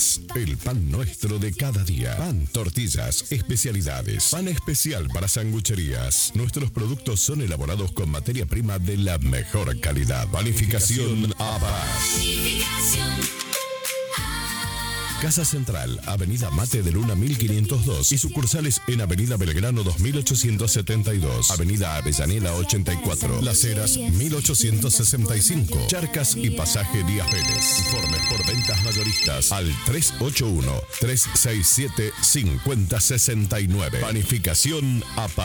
Paz, el pan nuestro de cada día. Pan, tortillas, especialidades. Pan especial para sangucherías. Nuestros productos son elaborados con materia prima de la mejor calidad. Panificación A Paz. Casa Central, Avenida Mate de Luna 1502 y sucursales en Avenida Belgrano 2872, Avenida Avellaneda 84, Las Heras 1865, Charcas y Pasaje Díaz Vélez. Informes por ventas mayoristas al 381-367-5069. Panificación A Paz.